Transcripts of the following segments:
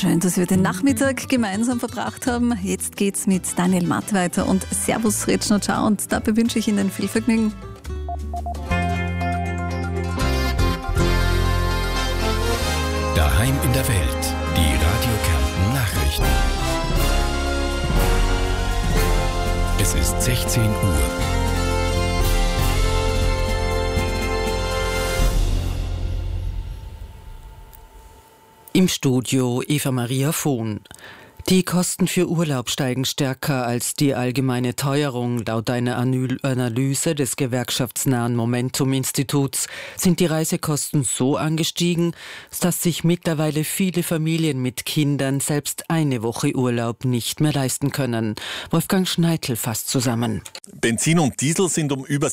Schön, dass wir den Nachmittag gemeinsam verbracht haben. Jetzt geht's mit Daniel Matt weiter und Servus, Retschno, ciao. Und dabei wünsche ich Ihnen viel Vergnügen. Daheim in der Welt, die Radio Kärnten Nachrichten. Es ist 16 Uhr. Im Studio Eva Maria Vohn. Die Kosten für Urlaub steigen stärker als die allgemeine Teuerung. Laut einer Analyse des gewerkschaftsnahen Momentum-Instituts sind die Reisekosten so angestiegen, dass sich mittlerweile viele Familien mit Kindern selbst eine Woche Urlaub nicht mehr leisten können. Wolfgang Schneitl fasst zusammen. Benzin und Diesel sind um über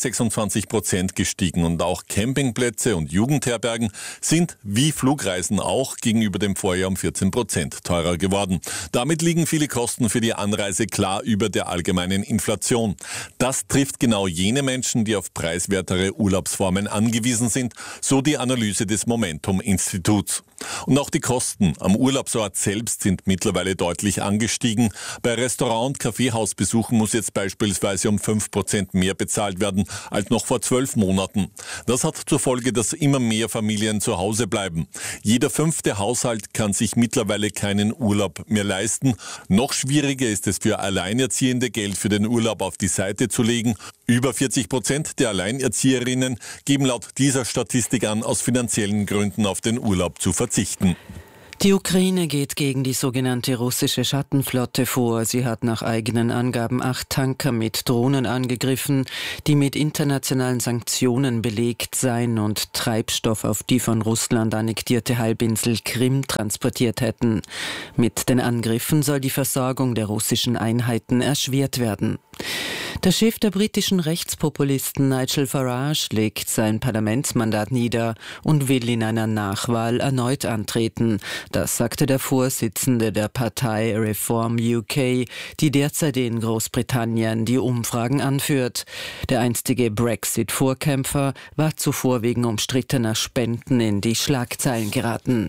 26% gestiegen und auch Campingplätze und Jugendherbergen sind wie Flugreisen auch gegenüber dem Vorjahr um 14% teurer geworden. Damit liegen viele Kosten für die Anreise klar über der allgemeinen Inflation. Das trifft genau jene Menschen, die auf preiswertere Urlaubsformen angewiesen sind, so die Analyse des Momentum-Instituts. Und auch die Kosten am Urlaubsort selbst sind mittlerweile deutlich angestiegen. Bei Restaurant- und Kaffeehausbesuchen muss jetzt beispielsweise um 5% mehr bezahlt werden als noch vor 12 Monaten. Das hat zur Folge, dass immer mehr Familien zu Hause bleiben. Jeder 5. Haushalt kann sich mittlerweile keinen Urlaub mehr leisten. Noch schwieriger ist es für Alleinerziehende, Geld für den Urlaub auf die Seite zu legen. Über 40% der Alleinerzieherinnen geben laut dieser Statistik an, aus finanziellen Gründen auf den Urlaub zu verzichten. Die Ukraine geht gegen die sogenannte russische Schattenflotte vor. Sie hat nach eigenen Angaben 8 Tanker mit Drohnen angegriffen, die mit internationalen Sanktionen belegt seien und Treibstoff auf die von Russland annektierte Halbinsel Krim transportiert hätten. Mit den Angriffen soll die Versorgung der russischen Einheiten erschwert werden. Der Chef der britischen Rechtspopulisten Nigel Farage legt sein Parlamentsmandat nieder und will in einer Nachwahl erneut antreten. Das sagte der Vorsitzende der Partei Reform UK, die derzeit in Großbritannien die Umfragen anführt. Der einstige Brexit-Vorkämpfer war zuvor wegen umstrittener Spenden in die Schlagzeilen geraten.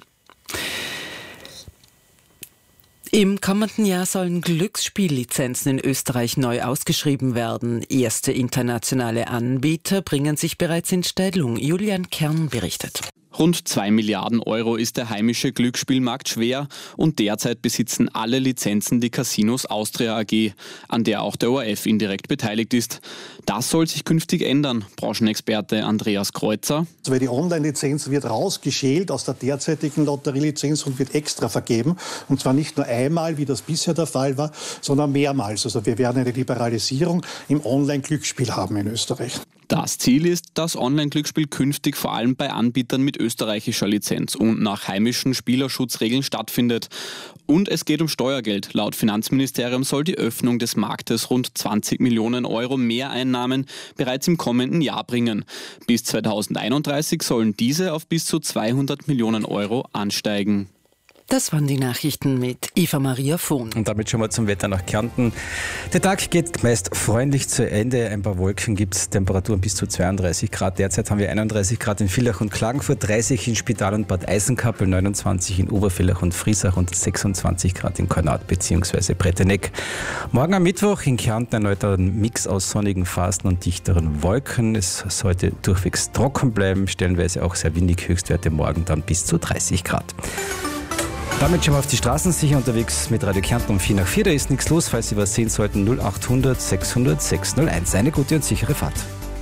Im kommenden Jahr sollen Glücksspiellizenzen in Österreich neu ausgeschrieben werden. Erste internationale Anbieter bringen sich bereits in Stellung. Julian Kern berichtet. Rund 2 Milliarden Euro ist der heimische Glücksspielmarkt schwer und derzeit besitzen alle Lizenzen die Casinos Austria AG, an der auch der ORF indirekt beteiligt ist. Das soll sich künftig ändern, Branchenexperte Andreas Kreuzer. Weil die Online-Lizenz wird rausgeschält aus der derzeitigen Lotterielizenz und wird extra vergeben. Und zwar nicht nur einmal, wie das bisher der Fall war, sondern mehrmals. Also wir werden eine Liberalisierung im Online-Glücksspiel haben in Österreich. Das Ziel ist, dass Online-Glücksspiel künftig vor allem bei Anbietern mit österreichischer Lizenz und nach heimischen Spielerschutzregeln stattfindet. Und es geht um Steuergeld. Laut Finanzministerium soll die Öffnung des Marktes rund 20 Millionen Euro Mehreinnahmen bereits im kommenden Jahr bringen. Bis 2031 sollen diese auf bis zu 200 Millionen Euro ansteigen. Das waren die Nachrichten mit Eva Maria Vohn. Und damit schauen wir zum Wetter nach Kärnten. Der Tag geht meist freundlich zu Ende. Ein paar Wolken gibt es, Temperaturen bis zu 32 Grad. Derzeit haben wir 31 Grad in Villach und Klagenfurt, 30 in Spital und Bad Eisenkappel, 29 in Obervillach und Friesach und 26 Grad in Kornat bzw. Breteneck. Morgen am Mittwoch in Kärnten erneut ein Mix aus sonnigen Phasen und dichteren Wolken. Es sollte durchwegs trocken bleiben, stellenweise auch sehr windig, Höchstwerte morgen dann bis zu 30 Grad. Damit schon mal auf die Straßen, sicher unterwegs mit Radio Kärnten um 4 nach 4. Da ist nichts los, falls Sie was sehen sollten. 0800 600 601. Eine gute und sichere Fahrt.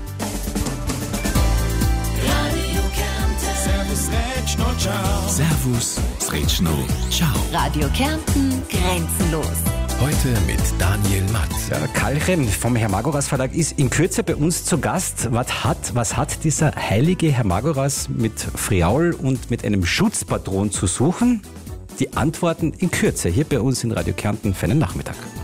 Radio Kärnten. Servus, Retschno, ciao. Servus, Retschno, ciao. Radio Kärnten grenzenlos. Heute mit Daniel Matt. Ja, Karl Rehm vom Hermagoras Verlag ist in Kürze bei uns zu Gast. Was hat dieser heilige Hermagoras mit Friaul und mit einem Schutzpatron zu suchen? Die Antworten in Kürze hier bei uns in Radio Kärnten für einen Nachmittag.